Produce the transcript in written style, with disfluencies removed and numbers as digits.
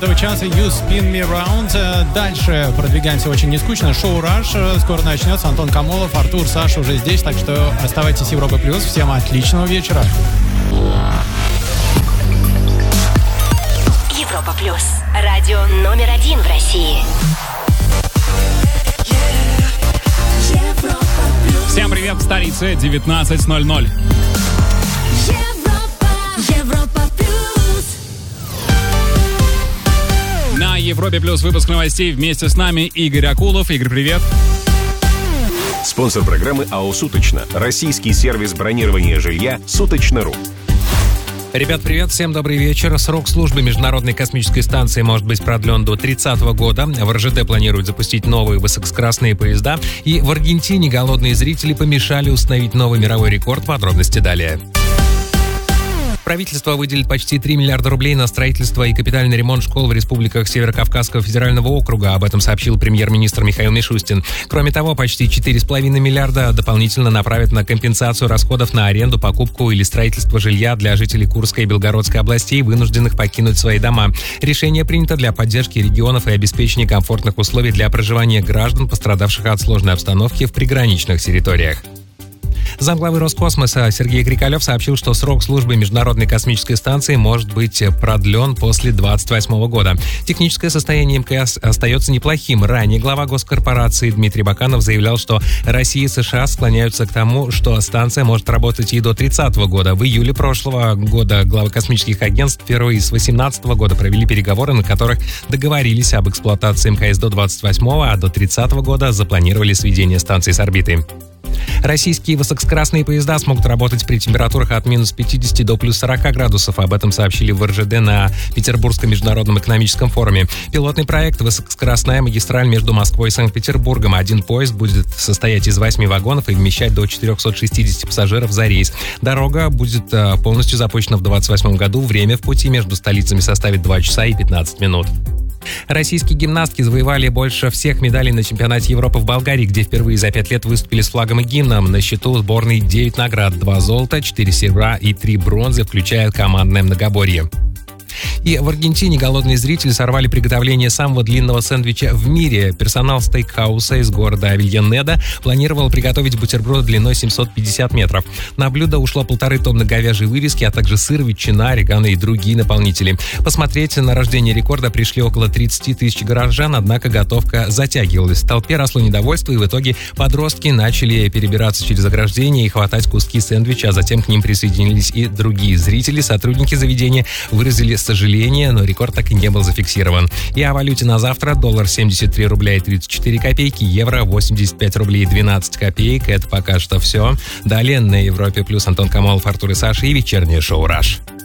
Этого часа You Spin Me Round. Дальше продвигаемся очень нескучно. Шоу Rush скоро начнется. Антон Камолов, Артур, Саша уже здесь. Так что оставайтесь с Европой Плюс. Всем отличного вечера. Европа Плюс. Радио номер 1 в России. Всем привет, в столице 19:00. Европа Плюс. На Европе Плюс выпуск новостей. Вместе с нами Игорь Акулов. Игорь, привет. Спонсор программы АО «Суточно». Российский сервис бронирования жилья «Суточно.ру». Ребят, привет, всем добрый вечер. Срок службы Международной космической станции может быть продлен до 30 года. В РЖД планируют запустить новые высокоскоростные поезда. И в Аргентине голодные зрители помешали установить новый мировой рекорд. Подробности далее. Правительство выделит почти 3 миллиарда рублей на строительство и капитальный ремонт школ в республиках Северо-Кавказского федерального округа. Об этом сообщил премьер-министр Михаил Мишустин. Кроме того, почти 4,5 миллиарда дополнительно направят на компенсацию расходов на аренду, покупку или строительство жилья для жителей Курской и Белгородской областей, вынужденных покинуть свои дома. Решение принято для поддержки регионов и обеспечения комфортных условий для проживания граждан, пострадавших от сложной обстановки в приграничных территориях. Замглавы Роскосмоса Сергей Крикалев сообщил, что срок службы Международной космической станции может быть продлен после 2028 года. Техническое состояние МКС остается неплохим. Ранее глава госкорпорации Дмитрий Баканов заявлял, что Россия и США склоняются к тому, что станция может работать и до 30 года. В июле прошлого года главы космических агентств впервые с 2018 года провели переговоры, на которых договорились об эксплуатации МКС до 28-го, а до 30 года запланировали сведение станции с орбиты. Российские высокоскоростные поезда смогут работать при температурах от минус 50 до плюс 40 градусов. Об этом сообщили в РЖД на Петербургском международном экономическом форуме. Пилотный проект «Высокоскоростная магистраль» между Москвой и Санкт-Петербургом. Один поезд будет состоять из 8 вагонов и вмещать до 460 пассажиров за рейс. Дорога будет полностью запущена в 2028 году. Время в пути между столицами составит 2 часа и 15 минут. Российские гимнастки завоевали больше всех медалей на чемпионате Европы в Болгарии, где впервые за 5 лет выступили с флагом и гимном. На счету сборной 9 наград, 2 золота, 4 серебра и 3 бронзы, включая командное многоборье. И в Аргентине голодные зрители сорвали приготовление самого длинного сэндвича в мире. Персонал стейкхауса из города Авельянеда планировал приготовить бутерброд длиной 750 метров. На блюдо ушло 1,5 тонны говяжьей вырезки, а также сыр, ветчина, орегано и другие наполнители. Посмотреть на рождение рекорда пришли около 30 тысяч горожан, однако готовка затягивалась. В толпе росло недовольство, и в итоге подростки начали перебираться через ограждение и хватать куски сэндвича, а затем к ним присоединились и другие зрители. Сотрудники заведения выразили сожаление, но рекорд так и не был зафиксирован. И о валюте на завтра: доллар 73 рубля и 34 копейки, евро 85 рублей и 12 копеек. Это пока что все. Далее на Европе Плюс Антон Камолов, Артур и Саша и вечернее шоу «Раш».